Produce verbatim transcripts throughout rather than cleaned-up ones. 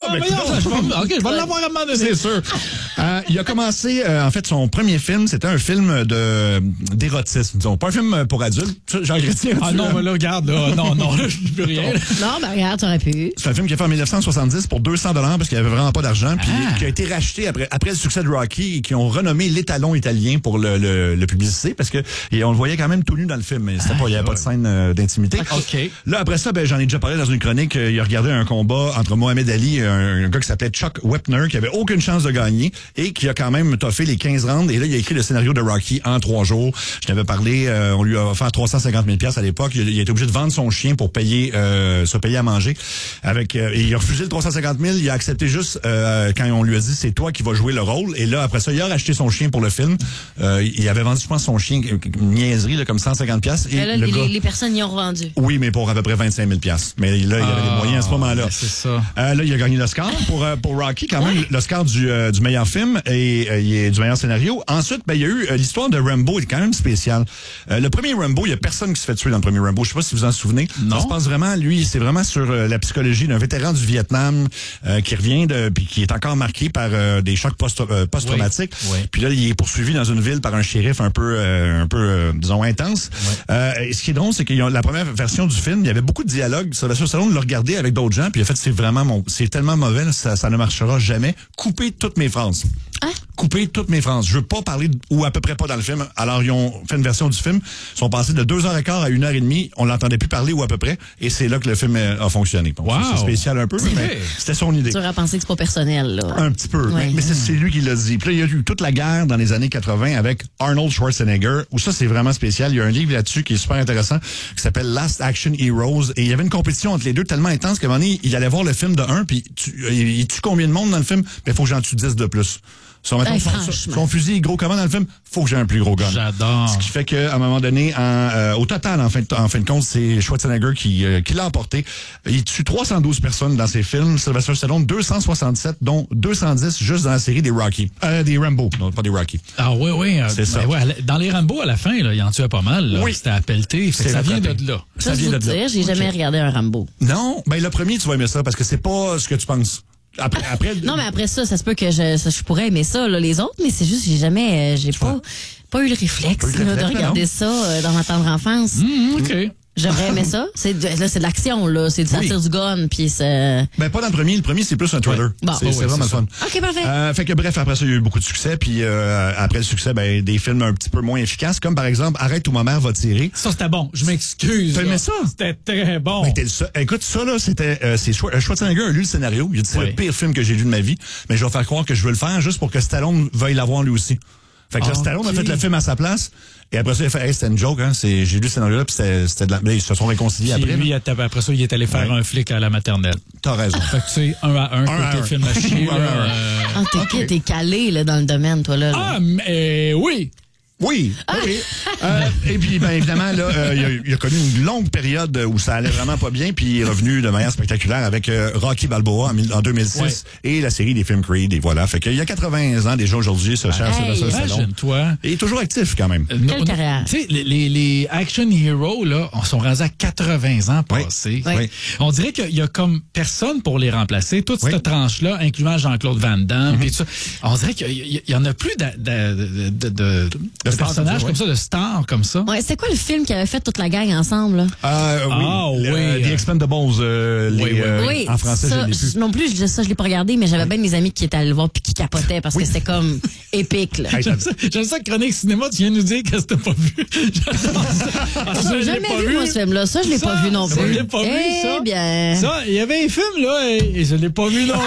ben, voyons, je vais, OK, je vais l'avoir à un moment donné. C'est sûr. Euh, il a commencé, euh, en fait, son premier film, c'était un film de d'érotisme, disons. Pas un film pour adultes. Jean Chrétien. Ah non, mais là, regarde, là, non, non, là, je dis plus rien. Non, ben regarde, t'aurais pu. C'est un film qui a fait en dix-neuf cent soixante-dix pour deux cents dollars parce qu'il n'y avait vraiment pas d'argent, puis Ah. qui a été racheté après, après le succès de Rocky et qui ont renommé l'étalon italien pour le, le, le publicité parce que et on le voyait quand même tout nu dans le film, mais c'était pas, il n'y avait pas de scène euh, d'intimité. OK. Là, après ça, ben, j'en ai déjà parlé dans une chronique. Euh, il a regardé un combat entre Mohamed Ali et un, un gars qui s'appelait Chuck Wepner, qui avait aucune chance de gagner et qui a quand même toffé les quinze rounds. Et là, il a écrit le scénario de Rocky en trois jours. Je t'avais parlé, euh, on lui a offert trois cent cinquante mille dollars à l'époque. Il, il a été obligé de vendre son chien pour payer, euh, se payer à manger. Avec, euh, et il a refusé le trois cent cinquante mille. Il a accepté juste euh, quand on lui a dit c'est toi qui vas jouer le rôle. Et là, après ça, il a racheté son chien pour le film. Euh, il avait vendu, je pense, son chien, une niaiserie, là, comme cent cinquante dollars. Et Là, le les, gars, les personnes y ont revendu. oui, mais pour à peu près vingt-cinq mille dollars. Mais là, il y avait des moyens à ce moment-là. C'est ça. Euh, là, il a gagné l'Oscar pour, euh, pour Rocky, quand même, l'Oscar du, euh, du meilleur film et euh, il est du meilleur scénario. Ensuite, ben, il y a eu euh, l'histoire de Rambo, il est quand même spécial. Euh, le premier Rambo, il y a personne qui se fait tuer dans le premier Rambo. Je sais pas si vous en souvenez. Non. Ça se passe vraiment, lui, c'est vraiment sur euh, la psychologie d'un vétéran du Vietnam euh, qui revient de, puis qui est encore marqué par euh, des chocs post, euh, post-traumatiques. Oui. Oui. Puis là, il est poursuivi dans une ville par un shérif un peu, euh, un peu, euh, disons, intense. Oui. Euh, et ce qui est drôle, c'est que la première version du film, il y avait beaucoup de dialogues. Sylvester Stallone l'a regardé avec d'autres gens, puis il a fait, c'est vraiment mon, c'est tellement mauvais, là, ça, ça ne marchera jamais. Coupez toutes mes phrases. Hein? Couper toutes mes phrases. Je veux pas parler, de, ou à peu près pas dans le film. Alors, ils ont fait une version du film. Ils sont passés de deux heures et quart à une heure et demie. On l'entendait plus parler ou à peu près. Et c'est là que le film a fonctionné. Bon, Wow. c'est spécial un peu, mais c'était son idée. Tu aurais pensé que c'est pas personnel, là. Un petit peu. Ouais. Mais, mais c'est, c'est lui qui l'a dit. Puis là, il y a eu toute la guerre dans les années quatre-vingts avec Arnold Schwarzenegger, où ça, c'est vraiment spécial. Il y a un livre là-dessus qui est super intéressant, qui s'appelle Last Action Heroes. Et il y avait une compétition entre les deux tellement intense qu'à un moment donné, il allait voir le film de un, puis tu, il, il tue combien de monde dans le film? Ben, il faut que j'en tue dix de plus. Son, mettons, Hey, son, franchement. son fusil est gros comment dans le film? Faut que j'ai un plus gros gun. J'adore. Ce qui fait qu'à un moment donné, en, euh, au total, en fin, de, en fin de compte, c'est Schwarzenegger qui, euh, qui l'a emporté. Il tue trois cent douze personnes dans ses films. Sylvester Stallone, deux cent soixante-sept, dont deux cent dix juste dans la série des Rocky. Euh, des Rambo, non, pas des Rocky. Ah oui, oui. euh, C'est ça. ben ouais, dans les Rambo, à la fin, là, il en tuait pas mal. Là. Oui. C'était à pelleter. Fait que C'est ça vient rattrapé. de là. Ça, Ça je vient vous de là. dire, j'ai jamais Ok. regardé un Rambo. Non, ben le premier, tu vas aimer ça parce que c'est pas ce que tu penses. Après, après Non, mais après ça, ça se peut que je, ça, je pourrais aimer ça, là, les autres, mais c'est juste, j'ai jamais, euh, j'ai pas, pas eu le réflexe, Pas eu le là, de réflexe, regarder non. ça euh, dans ma tendre enfance. Hum, OK. J'aurais aimé ça. C'est de, là, c'est de l'action, là. C'est du Oui. tire du gun, puis c'est... ben pas dans le premier. Le premier, c'est plus un thriller. Ouais. Bon. c'est, Oh, c'est ouais, vraiment c'est fun. OK, parfait. Euh, fait que bref, après ça, il y a eu beaucoup de succès. Puis euh, après le succès, ben des films un petit peu moins efficaces, comme par exemple Arrête où ma mère va tirer. Ça, c'était bon. Je m'excuse. T'as là. aimé ça? C'était très bon. Ben, t'es le seul. Écoute, ça, là, c'était, euh, c'est Schwar- Schwarzenegger a lu le scénario. Il a dit, c'est Oui. le pire film que j'ai lu de ma vie. Mais je vais faire croire que je veux le faire juste pour que Stallone veuille l'avoir lui aussi. Fait que là, Ah, Stallone a ok. fait le film à sa place. Et après ça, il a fait, hey, c'était une joke, hein. C'est, j'ai lu le scénario-là, puis c'était, c'était de la, là, ils se sont réconciliés Puis après. lui, là. il a- après ça, il est allé faire Ouais. un flic à la maternelle. T'as raison. Fait que tu sais, un à un, Un à côté un. film à chier. Un à là, un. euh, Ah, t'es, t'es calé, là, dans le domaine, toi, là. là. Ah, mais oui. Oui, oui. Euh, et puis, ben évidemment, là, euh, il, a, il a connu une longue période où ça allait vraiment pas bien, puis il est revenu de manière spectaculaire avec euh, Rocky Balboa en, mille- en deux mille six Ouais. et la série des films Creed, et voilà. Fait qu'il y a quatre-vingts ans déjà aujourd'hui, ce cher Hey. Sylvester Stallone. Imagine-toi. Et il est toujours actif quand même. Euh, Quelle non, carrière. Tu sais, les, les, les action heroes, là, on sont rendus à quatre-vingts ans Oui. passés. Oui. Oui. On dirait qu'il y a comme personne pour les remplacer. Toute Oui. cette tranche-là, incluant Jean-Claude Van Damme, puis tout ça. On dirait qu'il y, il y en a plus de, de, de, de, de, de stars personnages comme ça, comme ça, de stars comme ça. Ouais, c'est quoi le film qui avait fait toute la gang ensemble, là? Euh, oui, Ah, le- oui. The Expendables, euh, les, Oui, oui, euh, Oui, en français, ça, je l'ai plus. je- non plus, je, ça, je l'ai pas regardé, mais j'avais bien des amis qui étaient allés le voir puis qui capotaient parce Oui. que c'était comme épique, là. Hey, J'aime ça, j'aime ça, Chronique Cinéma, tu viens nous dire que t'as pas vu. J'adore ça. Ah, ça, J'ai je l'ai jamais pas vu, moi, ce film-là. Ça, je l'ai Ça, pas vu non ça, plus. je l'ai pas vu, eh ça. bien. Ça, il y avait un film, là, et, et je l'ai pas vu non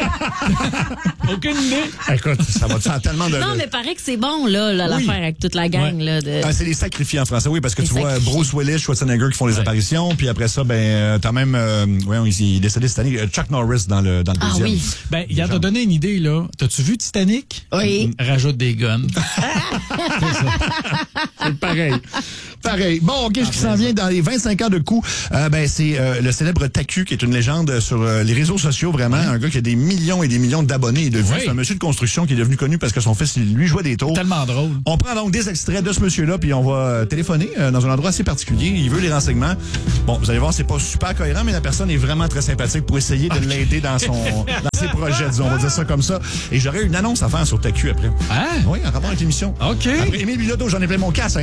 plus. Aucune idée. Écoute, ça va te faire tellement de... Non, mais paraît que c'est bon, là, là, Oui. l'affaire avec toute la gang, Ouais. là. De... Ah, c'est les sacrifiés en français, oui, parce que Les tu vois sacrifiés. Bruce Willis, Schwarzenegger qui font les Ouais. apparitions, puis après ça, ben, euh, t'as même, euh, ouais, il est décédé cette année, euh, Chuck Norris dans le, dans le Ah deuxième. oui. Ben, il a te donné une idée, là. T'as-tu vu Titanic? Oui. Rajoute des guns. C'est pareil. Pareil. Bon, qu'est-ce qui s'en vient dans les vingt-cinq ans de coup? Euh, ben, c'est euh, le célèbre Taku, qui est une légende sur euh, les réseaux sociaux, vraiment. Un gars qui a des millions et des millions d'abonnés et de vues. Oui. C'est un monsieur de construction qui est devenu connu parce que son fils, il lui jouait des tours. Tellement drôle. On prend donc des extraits de ce monsieur-là, puis on va euh, téléphoner euh, dans un endroit assez particulier. Il veut les renseignements. Bon, vous allez voir, c'est pas super cohérent, mais la personne est vraiment très sympathique pour essayer de l'aider dans son dans ses projets, disons, on va dire ça comme ça. Et j'aurais une annonce à faire sur T Q après. Hein? Oui, en rapport avec l'émission. OK. Après Émile Bilodeau, j'en ai plein mon casse.